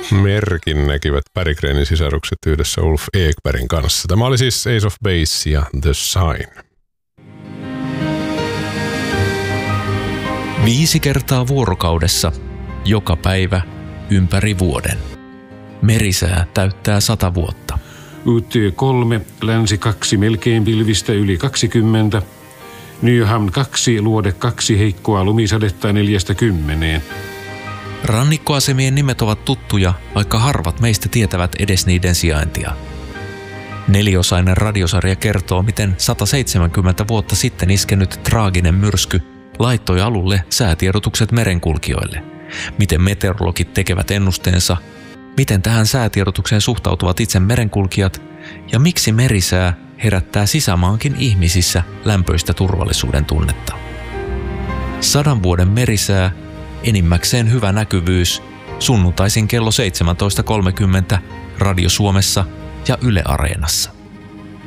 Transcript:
merkin näkivät Berggrenen sisarukset yhdessä Ulf Ekbergin kanssa. Tämä oli siis Ace of Base ja The Sign. 5 kertaa vuorokaudessa, joka päivä, ympäri vuoden. Merisää täyttää 100 vuotta. UT3, länsi 2, melkein pilvistä yli 20. Nyhamn 2, luode 2, heikkoa lumisadetta 4-10. Rannikkoasemien nimet ovat tuttuja, vaikka harvat meistä tietävät edes niiden sijaintia. 4-osainen radiosarja kertoo, miten 170 vuotta sitten iskenyt traaginen myrsky laittoi alulle säätiedotukset merenkulkijoille. Miten meteorologit tekevät ennusteensa, miten tähän säätiedotukseen suhtautuvat itse merenkulkijat ja miksi merisää herättää sisämaankin ihmisissä lämpöistä turvallisuuden tunnetta. 100 vuoden merisää, enimmäkseen hyvä näkyvyys, sunnuntaisin kello 17.30 Radio Suomessa ja Yle Areenassa.